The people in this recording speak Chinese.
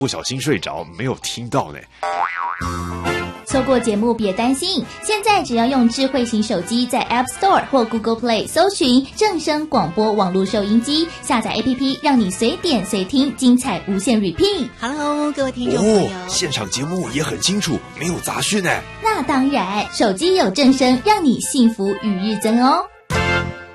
不小心睡着没有听到呢。 错过节目别担心，现在只要用智慧型手机在 App Store 或 Google Play 搜寻正声广播网络收音机，下载 APP 让你随点随听，精彩无限 repeat。 Hello， 各位听众朋友， 现场节目也很清楚，没有杂讯呢。 那当然，手机有正声，让你幸福与日增哦。